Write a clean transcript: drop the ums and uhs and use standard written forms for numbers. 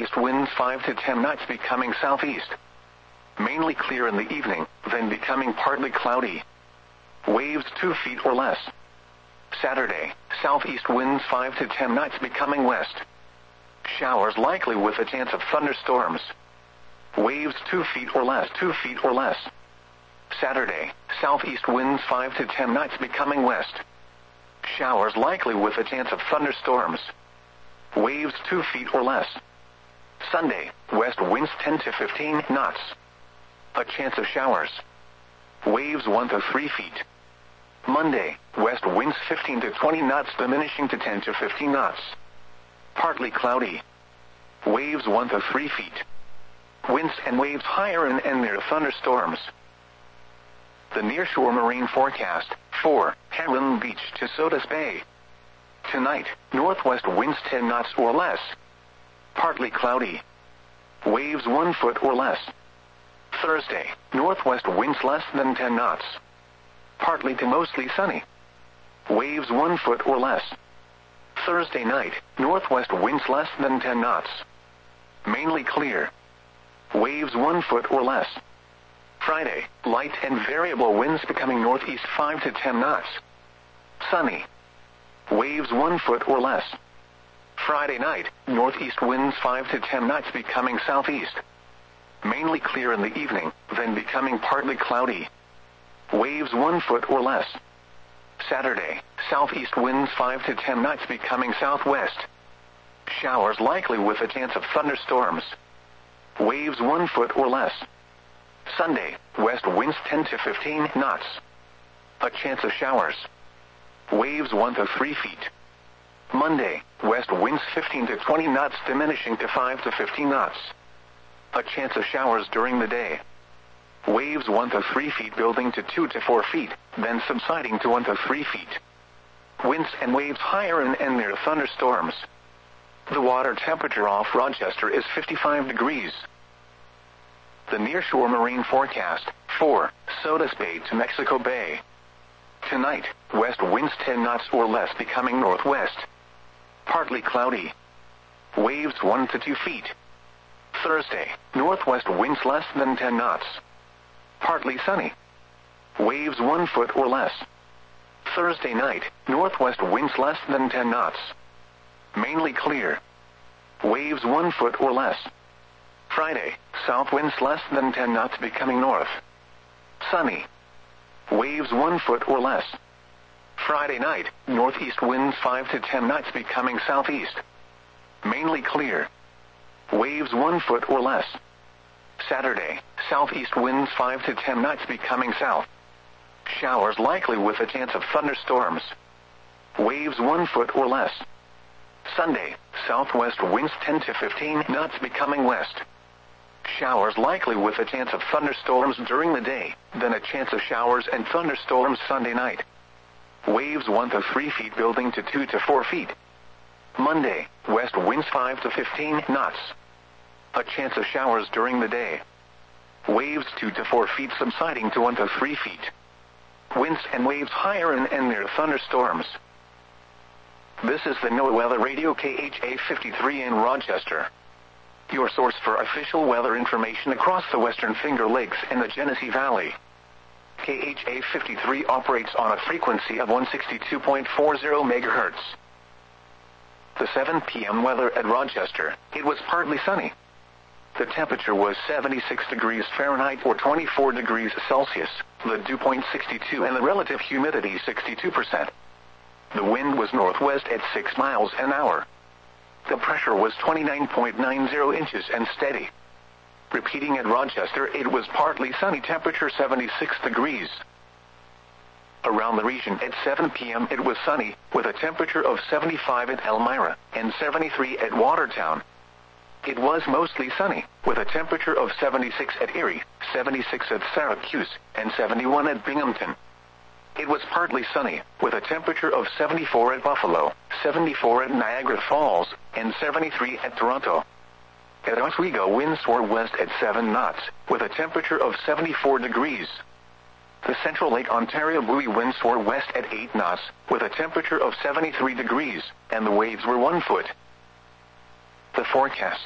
southeast winds 5 to 10 knots becoming southeast. Mainly clear in the evening, then becoming partly cloudy. Waves 2 feet or less. Saturday, southeast winds 5 to 10 knots becoming west. Showers likely with a chance of thunderstorms. Waves 2 feet or less, 2 feet or less. Saturday, southeast winds 5 to 10 knots becoming west. Showers likely with a chance of thunderstorms. Waves 2 feet or less. Sunday, west winds 10 to 15 knots. A chance of showers. Waves 1 to 3 feet. Monday, west winds 15 to 20 knots diminishing to 10 to 15 knots. Partly cloudy. Waves 1 to 3 feet. Winds and waves higher and near thunderstorms. The nearshore marine forecast, 4, Heron Beach to Sodus Bay. Tonight, northwest winds 10 knots or less. Partly cloudy. Waves 1 foot or less. Thursday, northwest winds less than 10 knots. Partly to mostly sunny. Waves 1 foot or less. Thursday night, northwest winds less than 10 knots. Mainly clear. Waves 1 foot or less. Friday, light and variable winds becoming northeast 5 to 10 knots. Sunny. Waves 1 foot or less. Friday night, northeast winds 5 to 10 knots becoming southeast. Mainly clear in the evening, then becoming partly cloudy. Waves 1 foot or less. Saturday, southeast winds 5 to 10 knots becoming southwest. Showers likely with a chance of thunderstorms. Waves 1 foot or less. Sunday, west winds 10 to 15 knots. A chance of showers. Waves 1 to 3 feet. Monday, west winds 15 to 20 knots diminishing to 5 to 15 knots. A chance of showers during the day. Waves 1 to 3 feet building to 2 to 4 feet, then subsiding to 1 to 3 feet. Winds and waves higher and near thunderstorms. The water temperature off Rochester is 55 degrees. The nearshore marine forecast, 4, Sodus Bay to Mexico Bay. Tonight, west winds 10 knots or less becoming northwest. Partly cloudy. Waves 1 to 2 feet. Thursday, northwest winds less than 10 knots. Partly sunny. Waves 1 foot or less. Thursday night, northwest winds less than 10 knots. Mainly clear. Waves 1 foot or less. Friday, south winds less than 10 knots becoming north. Sunny. Waves 1 foot or less. Friday night, northeast winds 5 to 10 knots becoming southeast. Mainly clear. Waves 1 foot or less. Saturday, southeast winds 5 to 10 knots becoming south. Showers likely with a chance of thunderstorms. Waves 1 foot or less. Sunday, southwest winds 10 to 15 knots becoming west. Showers likely with a chance of thunderstorms during the day, then a chance of showers and thunderstorms Sunday night. Waves 1 to 3 feet building to 2 to 4 feet. Monday, west winds 5 to 15 knots. A chance of showers during the day. Waves 2 to 4 feet subsiding to 1 to 3 feet. Winds and waves higher and near thunderstorms. This is the NOAA Weather Radio KHA 53 in Rochester. Your source for official weather information across the Western Finger Lakes and the Genesee Valley. KHA 53 operates on a frequency of 162.40 MHz. The 7 p.m. weather at Rochester, it was partly sunny. The temperature was 76 degrees Fahrenheit or 24 degrees Celsius, the dew point 62 and the relative humidity 62%. The wind was northwest at 6 miles an hour. The pressure was 29.90 inches and steady. Repeating at Rochester, it was partly sunny, temperature 76 degrees. Around the region at 7 p.m. it was sunny, with a temperature of 75 at Elmira and 73 at Watertown. It was mostly sunny, with a temperature of 76 at Erie, 76 at Syracuse, and 71 at Binghamton. It was partly sunny, with a temperature of 74 at Buffalo, 74 at Niagara Falls, and 73 at Toronto. At Oswego, winds were west at 7 knots, with a temperature of 74 degrees. The Central Lake Ontario buoy winds were west at 8 knots, with a temperature of 73 degrees, and the waves were 1 foot. The forecast.